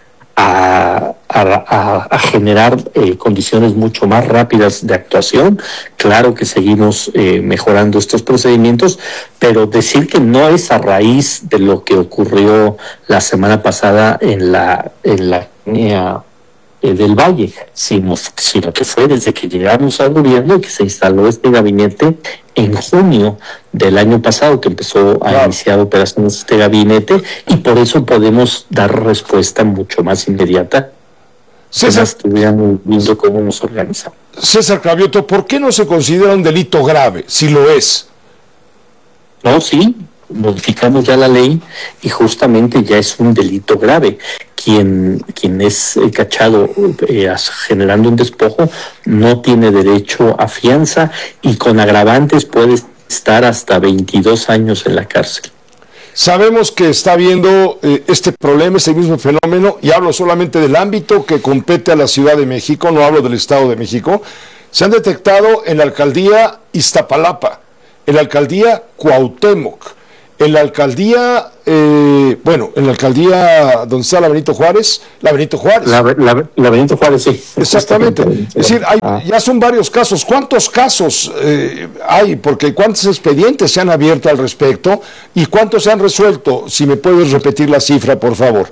Speaker 25: a, a, a generar eh, condiciones mucho más rápidas de actuación. Claro que seguimos eh, mejorando estos procedimientos, pero decir que no es a raíz de lo que ocurrió la semana pasada en la en la línea eh, del Valle, sino, sino que fue desde que llegamos al gobierno y que se instaló este gabinete en junio del año pasado, que empezó a claro. iniciar operaciones este gabinete, y por eso podemos dar respuesta mucho más inmediata.
Speaker 4: César,
Speaker 25: estuvieran viendo cómo nos organizamos.
Speaker 4: César Cravioto, ¿por qué no se considera un delito grave, si lo es?
Speaker 25: No, sí, modificamos ya la ley y justamente ya es un delito grave. Quien, quien es eh, cachado eh, generando un despojo no tiene derecho a fianza y con agravantes puede estar hasta veintidós años en la cárcel.
Speaker 4: Sabemos que está habiendo eh, este problema, este mismo fenómeno, y hablo solamente del ámbito que compete a la Ciudad de México, no hablo del Estado de México. Se han detectado en la alcaldía Iztapalapa, en la alcaldía Cuauhtémoc, en la alcaldía, eh, bueno, en la alcaldía donde está la Benito Juárez, la Benito Juárez.
Speaker 25: La, la, la Benito Juárez, sí.
Speaker 4: Exactamente. Es decir, hay, ya son varios casos. ¿Cuántos casos eh, hay? Porque ¿cuántos expedientes se han abierto al respecto? ¿Y cuántos se han resuelto? Si me puedes repetir la cifra, por favor.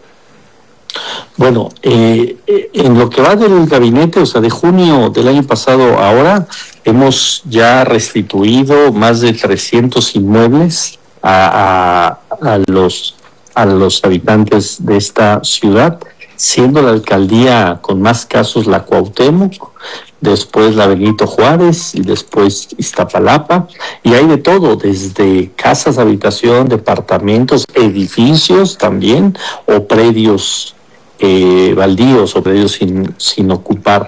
Speaker 25: Bueno, eh, en lo que va del gabinete, o sea, de junio del año pasado a ahora, hemos ya restituido más de trescientos inmuebles a, a, a los a los habitantes de esta ciudad, siendo la alcaldía con más casos la Cuauhtémoc, después la Benito Juárez y después Iztapalapa, y hay de todo, desde casas de habitación, departamentos, edificios también, o predios eh, baldíos o predios sin, sin ocupar.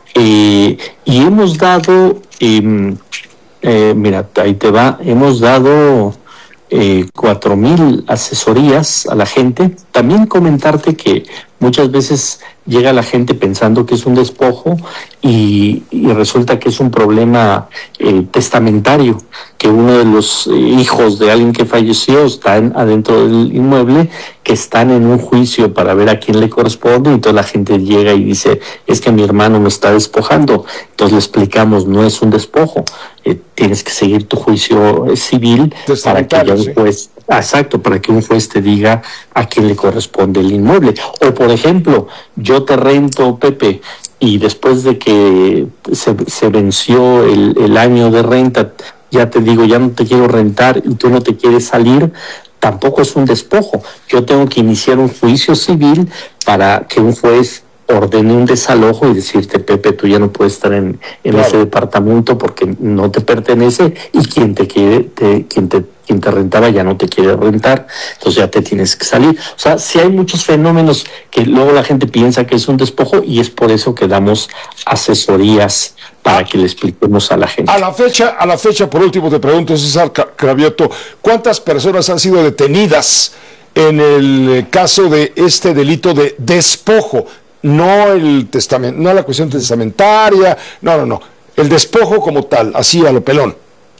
Speaker 25: Eh, y hemos dado, eh, eh, mira, ahí te va, hemos dado eh, cuatro mil asesorías a la gente. También comentarte que muchas veces llega la gente pensando que es un despojo y, y resulta que es un problema eh, testamentario, que uno de los eh, hijos de alguien que falleció están adentro del inmueble, que están en un juicio para ver a quién le corresponde, y entonces la gente llega y dice, es que mi hermano me está despojando. Entonces le explicamos, no es un despojo, eh, tienes que seguir tu juicio eh, civil para que ya un juez... Exacto, para que un juez te diga a quién le corresponde el inmueble. O, por ejemplo, yo te rento, Pepe, y después de que se, se venció el, el año de renta, ya te digo, ya no te quiero rentar y tú no te quieres salir, tampoco es un despojo. Yo tengo que iniciar un juicio civil para que un juez ordene un desalojo y decirte, Pepe, tú ya no puedes estar en, en claro. ese departamento porque no te pertenece, y quien te quiere, te, quien te quien te rentaba ya no te quiere rentar, entonces ya te tienes que salir. O sea, sí hay muchos fenómenos que luego la gente piensa que es un despojo, y es por eso que damos asesorías para que le expliquemos a la gente.
Speaker 4: A la fecha, a la fecha, por último te pregunto, César Cravioto, ¿cuántas personas han sido detenidas en el caso de este delito de despojo? No el testamento, no la cuestión testamentaria, no, no, no, el despojo como tal, así a lo pelón.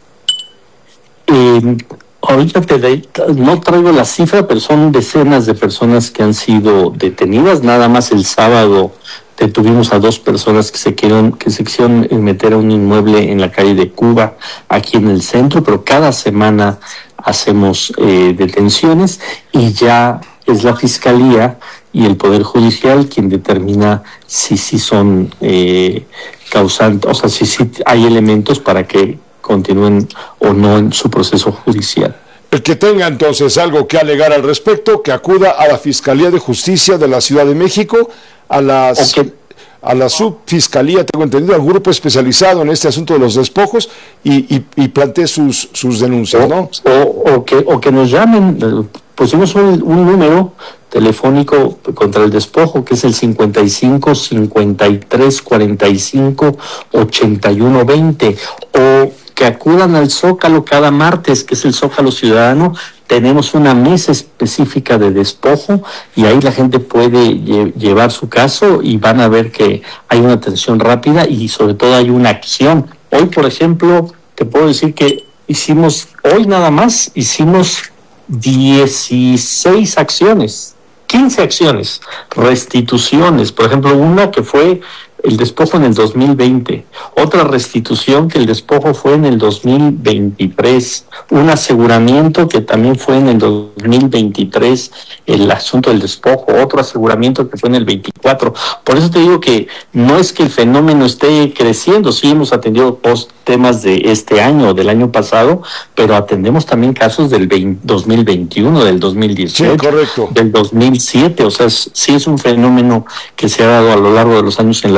Speaker 25: Eh, ahorita te de, no traigo la cifra, pero son decenas de personas que han sido detenidas. Nada más el sábado detuvimos a dos personas que se quisieron, que se quisieron meter a un inmueble en la calle de Cuba, aquí en el centro, pero cada semana hacemos eh, detenciones, y ya es la Fiscalía y el Poder Judicial quien determina si sí si son eh, causantes, o sea, si sí si hay elementos para que continúen o no en su proceso judicial.
Speaker 4: El que tenga entonces algo que alegar al respecto, que acuda a la Fiscalía de Justicia de la Ciudad de México, a las okay. a la subfiscalía, tengo entendido, al grupo especializado en este asunto de los despojos, y, y, y plantee sus, sus denuncias,
Speaker 25: o,
Speaker 4: ¿no?
Speaker 25: O, o, que, o que nos llamen, pusimos un, un número telefónico contra el despojo, que es el cincuenta y cinco, cincuenta y tres, cuarenta y cinco, ochenta y uno, veinte, o que acudan al Zócalo cada martes, que es el Zócalo Ciudadano. Tenemos una mesa específica de despojo, y ahí la gente puede lle- llevar su caso y van a ver que hay una atención rápida y sobre todo hay una acción. Hoy, por ejemplo, te puedo decir que hicimos, hoy nada más, hicimos dieciséis acciones, quince acciones, restituciones, por ejemplo, una que fue el despojo en el dos mil veinte, otra restitución que el despojo fue en el dos mil veintitrés, un aseguramiento que también fue en el dos mil veintitrés, el asunto del despojo, otro aseguramiento que fue en el veinticuatro. Por eso te digo que no es que el fenómeno esté creciendo, sí hemos atendido post temas de este año, del año pasado, pero atendemos también casos del veinte, dos mil veintiuno, del dos mil dieciocho,
Speaker 4: sí, correcto.
Speaker 25: del dos mil siete, o sea, es, sí es un fenómeno que se ha dado a lo largo de los años en la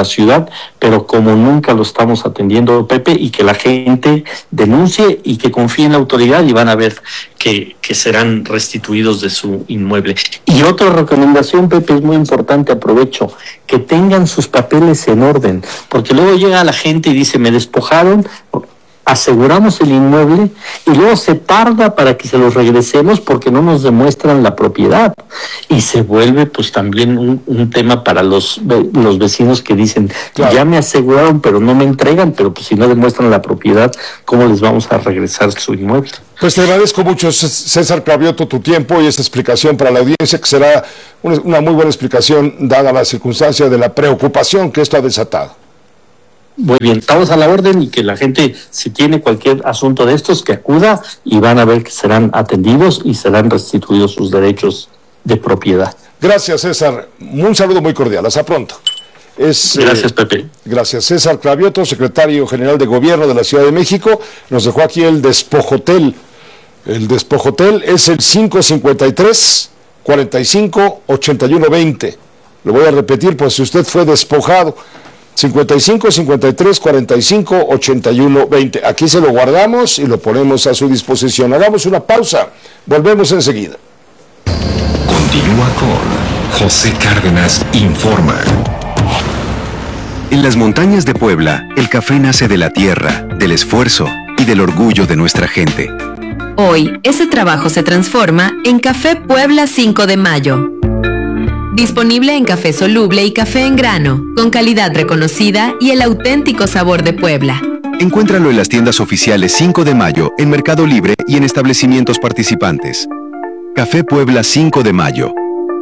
Speaker 25: ciudad, pero como nunca lo estamos atendiendo, Pepe, y que la gente denuncie y que confíe en la autoridad y van a ver que, que serán restituidos de su inmueble. Y otra recomendación, Pepe, es muy importante, aprovecho, que tengan sus papeles en orden, porque luego llega la gente y dice, me despojaron, aseguramos el inmueble y luego se tarda para que se los regresemos porque no nos demuestran la propiedad y se vuelve pues también un, un tema para los, los vecinos que dicen, claro, ya me aseguraron pero no me entregan, pero pues si no demuestran la propiedad, ¿cómo les vamos a regresar su inmueble?
Speaker 4: Pues te agradezco mucho, César Cravioto, tu tiempo y esta explicación para la audiencia, que será una, una muy buena explicación dada la circunstancia de la preocupación que esto ha desatado.
Speaker 25: Muy bien, estamos a la orden y que la gente, si tiene cualquier asunto de estos, que acuda y van a ver que serán atendidos y serán restituidos sus derechos de propiedad.
Speaker 4: Gracias, César. Un saludo muy cordial. Hasta pronto. Es,
Speaker 25: gracias,
Speaker 4: eh,
Speaker 25: Pepe.
Speaker 4: Gracias, César Cravioto, secretario general de Gobierno de la Ciudad de México. Nos dejó aquí el despojotel. El despojotel es el cinco cincuenta y tres, cuarenta y cinco, ochenta y uno veinte. Lo voy a repetir, pues si usted fue despojado. cincuenta y cinco, cincuenta y tres, cuarenta y cinco, ochenta y uno veinte. Aquí se lo guardamos y lo ponemos a su disposición. Hagamos una pausa. Volvemos enseguida.
Speaker 9: Continúa con José Cárdenas Informa.
Speaker 1: En las montañas de Puebla, el café nace de la tierra, del esfuerzo y del orgullo de nuestra gente.
Speaker 2: Hoy, ese trabajo se transforma en Café Puebla cinco de mayo. Disponible en café soluble y café en grano, con calidad reconocida y el auténtico sabor de Puebla.
Speaker 1: Encuéntralo en las tiendas oficiales cinco de mayo, en Mercado Libre y en establecimientos participantes. Café Puebla cinco de mayo.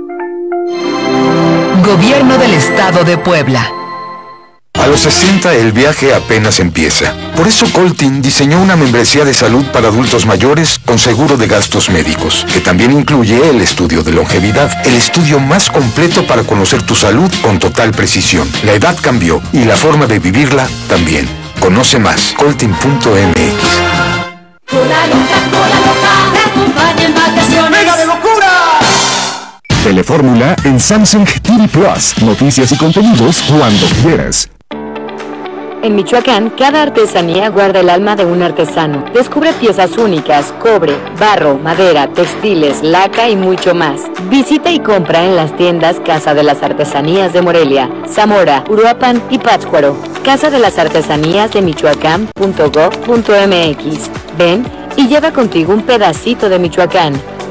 Speaker 15: Gobierno del Estado de Puebla.
Speaker 3: A los sesenta el viaje apenas empieza. Por eso Coltin diseñó una membresía de salud para adultos mayores con seguro de gastos médicos, que también incluye el estudio de longevidad, el estudio más completo para conocer tu salud con total precisión. La edad cambió y la forma de vivirla también. Conoce más, coltin punto m x.
Speaker 11: ¡Mega de locura!
Speaker 12: Telefórmula en Samsung T V Plus. Noticias y contenidos cuando quieras.
Speaker 24: En Michoacán, cada artesanía guarda el alma de un artesano. Descubre piezas únicas, cobre, barro, madera, textiles, laca y mucho más. Visita y compra en las tiendas Casa de las Artesanías de Morelia, Zamora, Uruapan y Pátzcuaro. Casa de las Artesanías de Michoacán punto gob punto m x. Ven y lleva contigo un pedacito de Michoacán.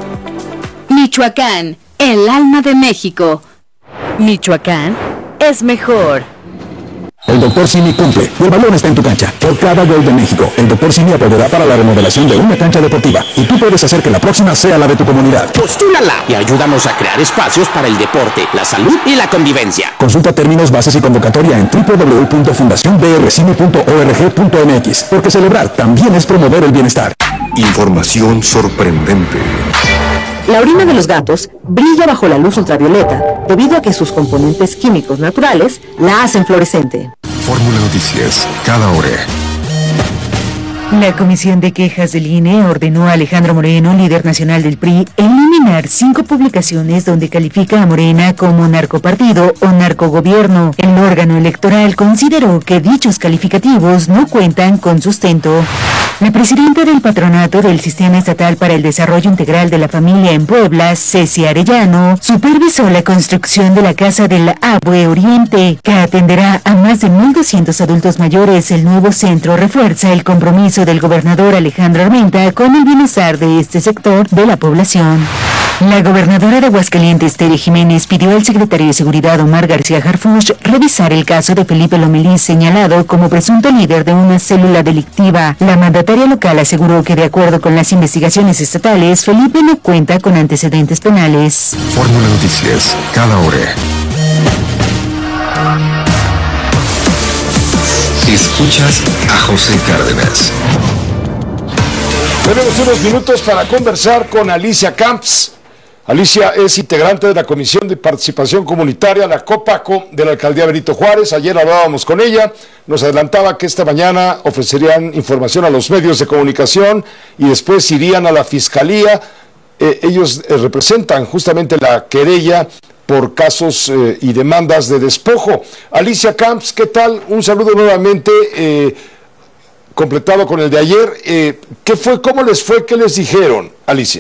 Speaker 2: Michoacán, el alma de México. Michoacán es mejor.
Speaker 12: El doctor Simi cumple y el balón está en tu cancha. Por cada gol de México, el doctor Simi apoyará para la remodelación de una cancha deportiva y tú puedes hacer que la próxima sea la de tu comunidad.
Speaker 13: Postúlala y ayúdanos a crear espacios para el deporte, la salud y la convivencia.
Speaker 12: Consulta términos, bases y convocatoria en doble u doble u doble u punto fundación b r cime punto org punto m x, porque celebrar también es promover el bienestar.
Speaker 9: Información sorprendente.
Speaker 24: La orina de los gatos brilla bajo la luz ultravioleta debido a que sus componentes químicos naturales la hacen fluorescente.
Speaker 9: Fórmula Noticias, cada hora.
Speaker 5: La Comisión de Quejas del I N E ordenó a Alejandro Moreno, líder nacional del P R I, eliminar cinco publicaciones donde califica a Morena como narcopartido o narcogobierno. El órgano electoral consideró que dichos calificativos no cuentan con sustento. La presidenta del Patronato del Sistema Estatal para el Desarrollo Integral de la Familia en Puebla, Ceci Arellano, supervisó la construcción de la Casa del Abue Oriente, que atenderá a más de mil doscientos adultos mayores. El nuevo centro refuerza el compromiso del gobernador Alejandro Armenta con el bienestar de este sector de la población. La gobernadora de Aguascalientes, Tere Jiménez, pidió al secretario de Seguridad, Omar García Harfuch, revisar el caso de Felipe Lomelí, señalado como presunto líder de una célula delictiva. La mandataria local aseguró que, de acuerdo con las investigaciones estatales, Felipe no cuenta con antecedentes penales.
Speaker 9: Fórmula Noticias, cada hora. Escuchas a José Cárdenas.
Speaker 4: Tenemos unos minutos para conversar con Alicia Camps. Alicia es integrante de la Comisión de Participación Comunitaria, la COPACO, de la Alcaldía Benito Juárez. Ayer hablábamos con ella, nos adelantaba que esta mañana ofrecerían información a los medios de comunicación y después irían a la Fiscalía. Eh, ellos eh, representan justamente la querella por casos eh, y demandas de despojo. Alicia Camps, ¿qué tal? Un saludo nuevamente, eh, completado con el de ayer. Eh, ¿Qué fue? ¿Cómo les fue? ¿Qué les dijeron, Alicia?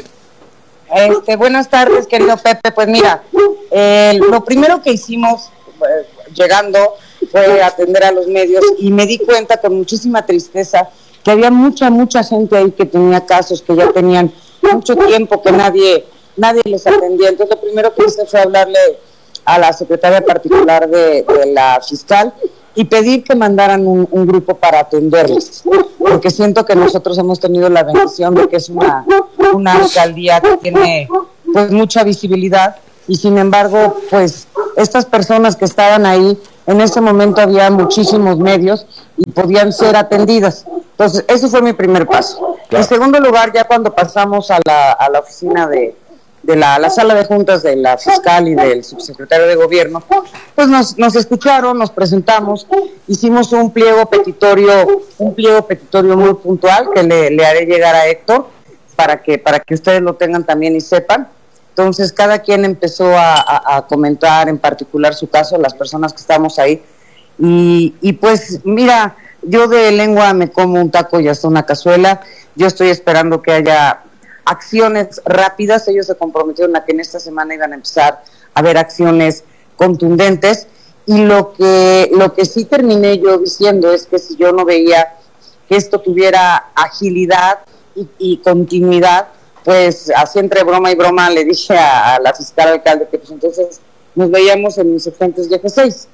Speaker 7: Este, buenas tardes, querido Pepe. Pues mira, eh, lo primero que hicimos eh, llegando fue atender a los medios y me di cuenta con muchísima tristeza que había mucha, mucha gente ahí que tenía casos, que ya tenían mucho tiempo que nadie, nadie les atendía. Entonces lo primero que hice fue hablarle a la secretaria particular de, de la fiscal y pedir que mandaran un, un grupo para atenderles, porque siento que nosotros hemos tenido la bendición de que es una, una alcaldía que tiene pues mucha visibilidad y sin embargo pues estas personas que estaban ahí, en ese momento había muchísimos medios y podían ser atendidas. Entonces ese fue mi primer paso. En segundo lugar, ya cuando pasamos a la, a la oficina de de la, la sala de juntas de la fiscal y del subsecretario de gobierno, pues nos, nos escucharon, nos presentamos, hicimos un pliego petitorio, un pliego petitorio muy puntual que le, le haré llegar a Héctor para que, para que ustedes lo tengan también y sepan. Entonces cada quien empezó a, a, a comentar en particular su caso, las personas que estamos ahí, y, y pues mira, yo de lengua me como un taco y hasta una cazuela. Yo estoy esperando que haya acciones rápidas. Ellos se comprometieron a que en esta semana iban a empezar a haber acciones contundentes y lo que lo que sí terminé yo diciendo es que si yo no veía que esto tuviera agilidad y, y continuidad, pues así entre broma y broma le dije a, a la fiscal alcalde que pues entonces nos veíamos en Insurgentes Y F seis,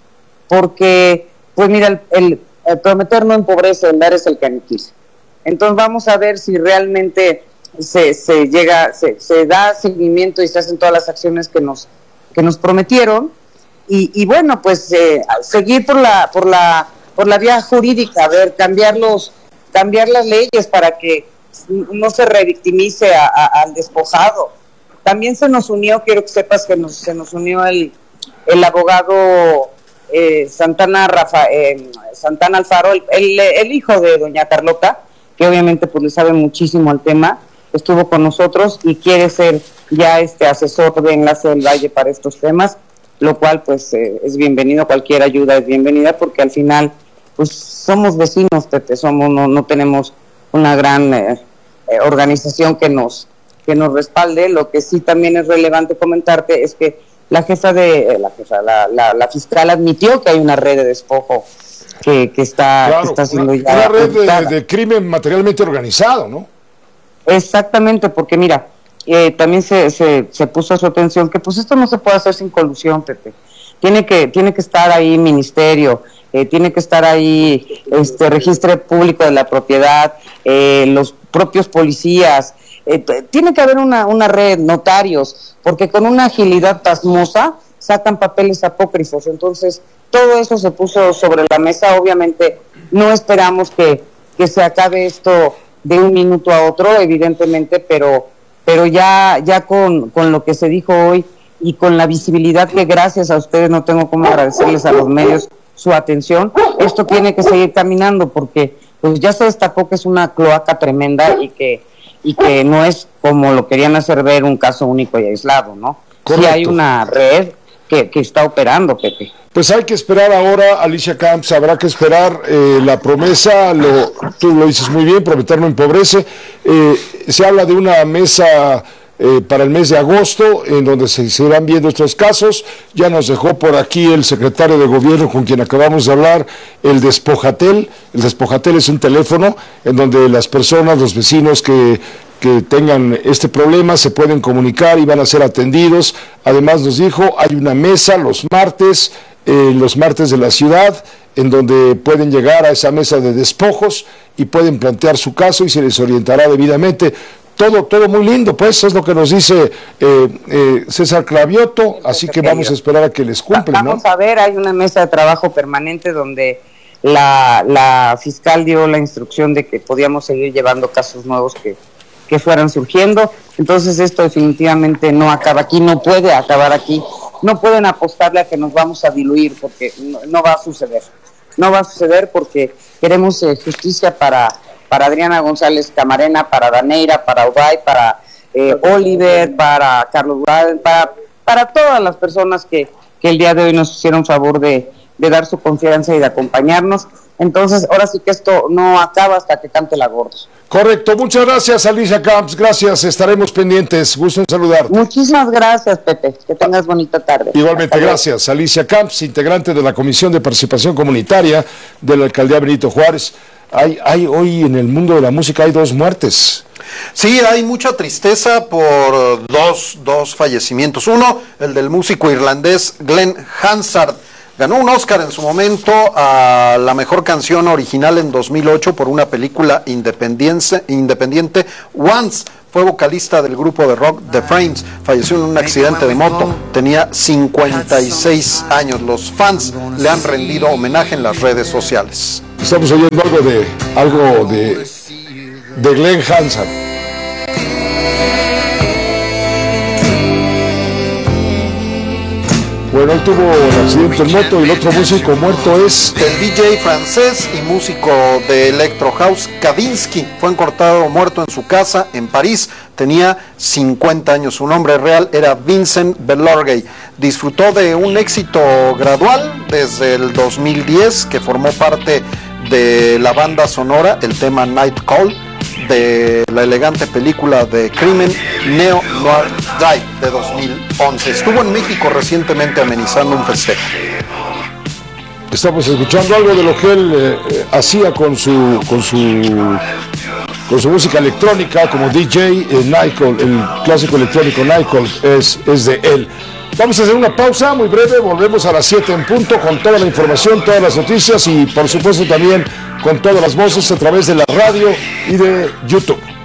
Speaker 7: porque pues mira, el, el, el prometer no empobrece, el dar es el que aniquila. Entonces vamos a ver si realmente se, se llega, se, se da seguimiento y se hacen todas las acciones que nos, que nos prometieron, y, y bueno, pues eh, seguir por la, por la, por la vía jurídica, a ver, cambiar los, cambiar las leyes para que no se revictimice a, a, al despojado. También se nos unió, quiero que sepas que nos, se nos unió el, el abogado eh, Santana Rafa, eh, Santana Alfaro, el, el, el hijo de doña Carlota, que obviamente pues le sabe muchísimo al tema. Estuvo con nosotros y quiere ser ya este asesor de Enlace del Valle para estos temas, lo cual pues eh, es bienvenido, cualquier ayuda es bienvenida, porque al final pues somos vecinos, Tete, somos, no, no tenemos una gran eh, eh, organización que nos que nos respalde. Lo que sí también es relevante comentarte es que la jefa de, eh, la jefa, la, la, la fiscal admitió que hay una red de despojo que, que está,
Speaker 4: claro,
Speaker 7: que está siendo
Speaker 4: una,
Speaker 7: ya
Speaker 4: una red de, de crimen materialmente organizado, ¿no?
Speaker 7: Exactamente, porque mira, eh, también se, se, se puso a su atención que pues esto no se puede hacer sin colusión, Pepe. Tiene que, tiene que estar ahí ministerio, eh, tiene que estar ahí este registro público de la propiedad, eh, los propios policías, eh, t- tiene que haber una, una red, notarios, porque con una agilidad pasmosa sacan papeles apócrifos. Entonces, todo eso se puso sobre la mesa. Obviamente, no esperamos que, que se acabe esto de un minuto a otro, evidentemente, pero pero ya ya con, con lo que se dijo hoy y con la visibilidad que gracias a ustedes, no tengo cómo agradecerles a los medios su atención, esto tiene que seguir caminando, porque pues ya se destacó que es una cloaca tremenda y que y que no es como lo querían hacer ver un caso único y aislado, ¿no? Sí hay una red que, que está operando, Pepe.
Speaker 4: Pues hay que esperar ahora, Alicia Camps, habrá que esperar eh, la promesa, lo, tú lo dices muy bien, prometer no empobrece. Eh, se habla de una mesa eh, para el mes de agosto, en donde se, se irán viendo estos casos. Ya nos dejó por aquí el secretario de gobierno con quien acabamos de hablar, el Despojatel. El Despojatel es un teléfono en donde las personas, los vecinos que... que tengan este problema se pueden comunicar y van a ser atendidos. Además nos dijo, hay una mesa los martes, eh, los martes de la ciudad, en donde pueden llegar a esa mesa de despojos y pueden plantear su caso y se les orientará debidamente. Todo, todo muy lindo, pues, es lo que nos dice eh, eh, César Cravioto, así que vamos a esperar a que les cumplan, ¿no?
Speaker 7: Vamos a ver, hay una mesa de trabajo permanente donde la, la fiscal dio la instrucción de que podíamos seguir llevando casos nuevos que que fueran surgiendo. Entonces esto definitivamente no acaba aquí, no puede acabar aquí, no pueden apostarle a que nos vamos a diluir, porque no, no va a suceder, no va a suceder porque queremos eh, justicia para, para Adriana González Camarena, para Daneira, para Uday, para eh, Oliver, para Carlos Durán, para, para todas las personas que, que el día de hoy nos hicieron favor de, de dar su confianza y de acompañarnos. Entonces, ahora sí que esto no acaba hasta que cante la gorda.
Speaker 4: Correcto, muchas gracias Alicia Camps, gracias, estaremos pendientes, gusto en saludarte.
Speaker 7: Muchísimas gracias, Pepe, que tengas bonita tarde.
Speaker 4: Igualmente, gracias. Alicia Camps, integrante de la Comisión de Participación Comunitaria de la Alcaldía Benito Juárez. Hay, hay hoy en el mundo de la música hay dos muertes.
Speaker 8: Sí, hay mucha tristeza por dos, dos fallecimientos. Uno, el del músico irlandés Glenn Hansard. Ganó un Oscar en su momento a la mejor canción original en dos mil ocho por una película independiente, independiente Once. Fue vocalista del grupo de rock The Frames. Falleció en un accidente de moto. Tenía cincuenta y seis años. Los fans le han rendido homenaje en las redes sociales.
Speaker 4: Estamos oyendo algo de algo de, de Glenn Hansard. Bueno, él tuvo un accidente en moto y el otro músico muerto es...
Speaker 8: El D J francés y músico de Electro House, Kavinsky, fue encontrado muerto en su casa en París. Tenía cincuenta años. Su nombre real era Vincent Belorgey. Disfrutó de un éxito gradual desde el dos mil diez, que formó parte de la banda sonora, el tema Night Call, de la elegante película de crimen Neo Noir Drive de dos mil once. Estuvo en México recientemente amenizando un festejo.
Speaker 4: Estamos escuchando algo de lo que él eh, hacía con su con su con su música electrónica como D J. eh, Nicole, el clásico electrónico Nicole es, es de él. Vamos a hacer una pausa muy breve, volvemos a las siete en punto con toda la información, todas las noticias y por supuesto también con todas las voces a través de la radio y de YouTube.